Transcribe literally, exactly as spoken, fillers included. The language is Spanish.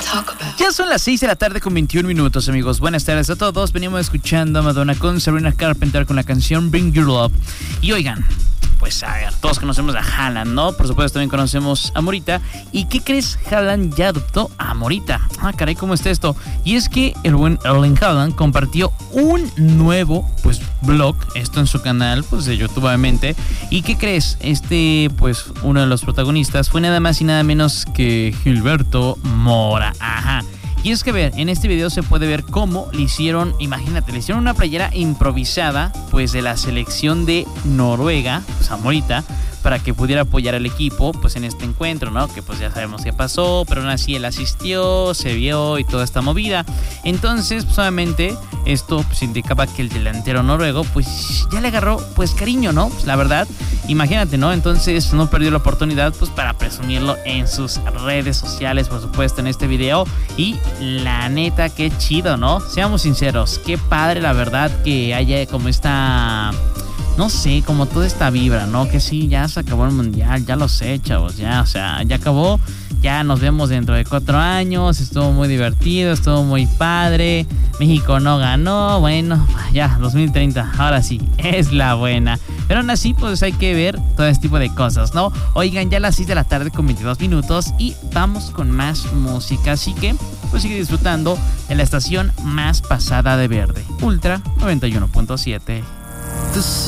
Ya son las seis de la tarde con veintiún minutos, amigos. Buenas tardes a todos. Venimos escuchando a Madonna con Sabrina Carpenter con la canción Bring Your Love. Y oigan, pues a ver, todos conocemos a Haaland, ¿no? Por supuesto también conocemos a Morita. ¿Y qué crees? Haaland ya adoptó a Morita. Ah, caray, ¿cómo está esto? Y es que el buen Erling Haaland compartió un nuevo, pues, blog, esto en su canal, pues, de YouTube, obviamente. ¿Y qué crees? Este, pues, uno de los protagonistas fue nada más y nada menos que Gilberto Mora. Ajá. Y es que, a ver, en este video se puede ver cómo le hicieron, imagínate, le hicieron una playera improvisada, pues, de la selección de Noruega, pues, a Morita, para que pudiera apoyar al equipo, pues, en este encuentro, ¿no? Que, pues, ya sabemos qué pasó, pero aún así él asistió, se vio y toda esta movida. Entonces, pues, obviamente, esto, pues, indicaba que el delantero noruego, pues, ya le agarró, pues, cariño, ¿no? Pues, la verdad, imagínate, ¿no? Entonces, no perdió la oportunidad, pues, para presumirlo en sus redes sociales, por supuesto, en este video. Y la neta, qué chido, ¿no? Seamos sinceros, qué padre, la verdad, que haya como esta... no sé, como toda esta vibra, ¿no? Que sí, ya se acabó el mundial, ya lo sé, chavos, ya, o sea, ya acabó, ya nos vemos dentro de cuatro años, estuvo muy divertido, estuvo muy padre, México no ganó, bueno, ya, dos mil treinta, ahora sí, es la buena. Pero aún así, pues hay que ver todo este tipo de cosas, ¿no? Oigan, ya a las seis de la tarde con veintidós minutos y vamos con más música, así que, pues sigue disfrutando de la estación más pasada de verde, Ultra noventa y uno punto siete.